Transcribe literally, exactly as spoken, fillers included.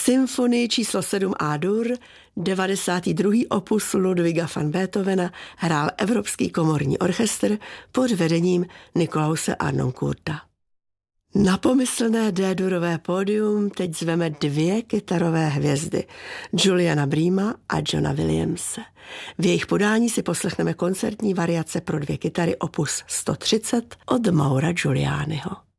Symfonii číslo sedm A-dur, devadesátý druhý opus Ludwiga van Beethovena hrál Evropský komorní orchestr pod vedením Nikolause Harnoncourta. Na pomyslné D-durové pódium teď zveme dvě kytarové hvězdy, Juliana Breama a Johna Williamse. V jejich podání si poslechneme koncertní variace pro dvě kytary opus sto třicet od Maura Giulianiho.